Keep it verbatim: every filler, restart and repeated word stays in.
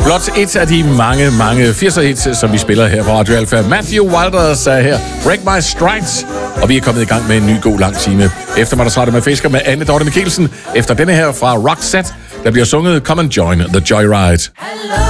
Blot et af de mange, mange firser-hits, som vi spiller her på Radio Alfa. Matthew Wilders er her. Break My Stripes. Og vi er kommet i gang med en ny god lang time. Eftermiddagsradio med Fisker med Anne Dorte Mikkelsen. Efter denne her fra Roxette, der bliver sunget Come and Join the Joyride.